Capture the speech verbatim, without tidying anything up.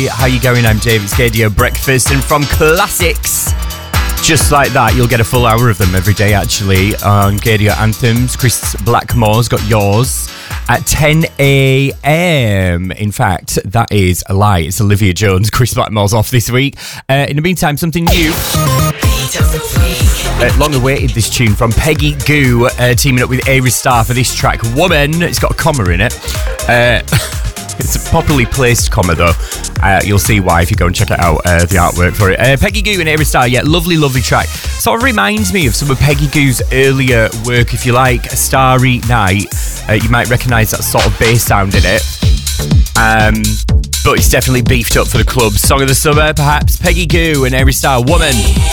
Hi, how you going? I'm David Scadio Breakfast, and from classics just like that, you'll get a full hour of them every day actually on Gadio Anthems. Chris Blackmore's got yours at ten a.m. In fact, that is a lie. It's Olivia Jones. Chris Blackmore's off this week. Uh, in the meantime, something new. Uh, long awaited this tune from Peggy Gou, uh, teaming up with Ayra Starr for this track, Woman. It's got a comma in it. Uh, it's a properly placed comma though. Uh, you'll see why if you go and check it out, uh, the artwork for it. Uh, Peggy Gou and Ayra Starr, yeah, lovely, lovely track. Sort of reminds me of some of Peggy Gou's earlier work, if you like. A Starry Night. Uh, you might recognise that sort of bass sound in it. Um, but it's definitely beefed up for the club. Song of the summer, perhaps. Peggy Gou and Ayra Starr, Woman.